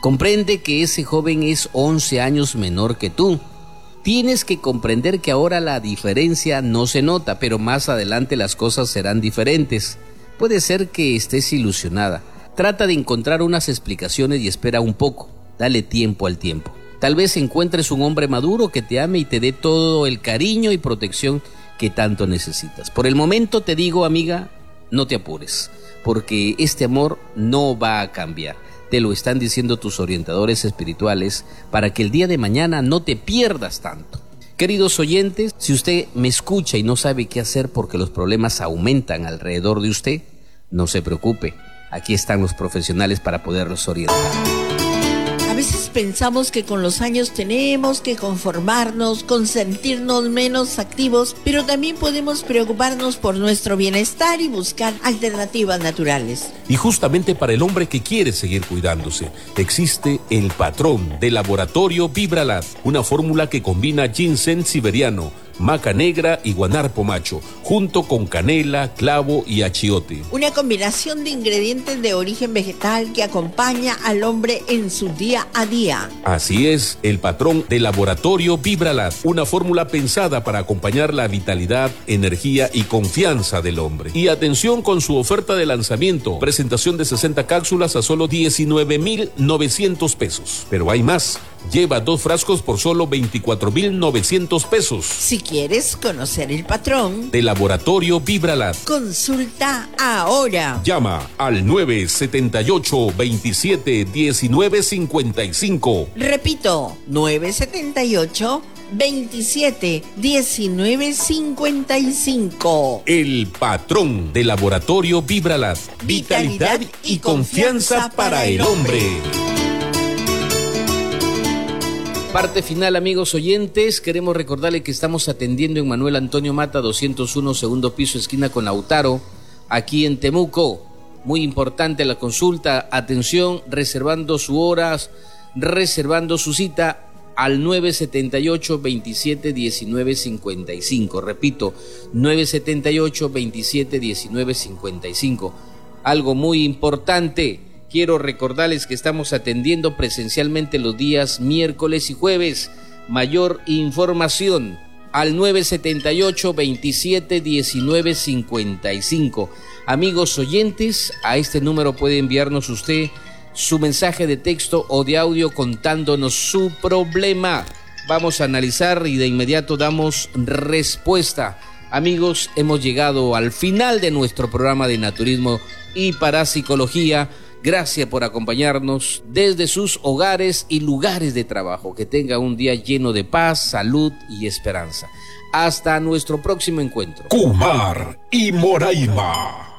Comprende que ese joven es 11 años menor que tú. Tienes que comprender que ahora la diferencia no se nota, pero más adelante las cosas serán diferentes. Puede ser que estés ilusionada. Trata de encontrar unas explicaciones y espera un poco. Dale tiempo al tiempo. Tal vez encuentres un hombre maduro que te ame y te dé todo el cariño y protección que tanto necesitas. Por el momento te digo, amiga, no te apures, porque este amor no va a cambiar. Te lo están diciendo tus orientadores espirituales para que el día de mañana no te pierdas tanto. Queridos oyentes, si usted me escucha y no sabe qué hacer porque los problemas aumentan alrededor de usted, no se preocupe. Aquí están los profesionales para poderlos orientar. A veces pensamos que con los años tenemos que conformarnos, con sentirnos menos activos, pero también podemos preocuparnos por nuestro bienestar y buscar alternativas naturales. Y justamente para el hombre que quiere seguir cuidándose, existe el patrón de Laboratorio Vibralat, una fórmula que combina ginseng siberiano, maca negra y guanarpo macho, junto con canela, clavo y achiote. Una combinación de ingredientes de origen vegetal que acompaña al hombre en su día a día. Así es, el patrón de Laboratorio Vibralat, una fórmula pensada para acompañar la vitalidad, energía y confianza del hombre. Y atención con su oferta de lanzamiento, presentación de 60 cápsulas a solo 19,900 pesos. Pero hay más. Lleva 2 frascos por solo 24,900 pesos. Si quieres conocer el patrón de Laboratorio Vibralat, consulta ahora. Llama al 978-27-1955. Repito, 978-27-1955. El patrón de Laboratorio Vibralat. Vitalidad y confianza para el hombre. Parte final, amigos oyentes, queremos recordarles que estamos atendiendo en Manuel Antonio Mata 201, segundo piso, esquina con Lautaro, aquí en Temuco. Muy importante la consulta, atención, reservando su hora, reservando su cita al 978-27-1955. Repito, 978-27-1955. Algo muy importante. Quiero recordarles que estamos atendiendo presencialmente los días miércoles y jueves. Mayor información al 978-27-1955. Amigos oyentes, a este número puede enviarnos usted su mensaje de texto o de audio contándonos su problema. Vamos a analizar y de inmediato damos respuesta. Amigos, hemos llegado al final de nuestro programa de naturismo y parapsicología. Gracias por acompañarnos desde sus hogares y lugares de trabajo. Que tenga un día lleno de paz, salud y esperanza. Hasta nuestro próximo encuentro. Kumar y Moraima.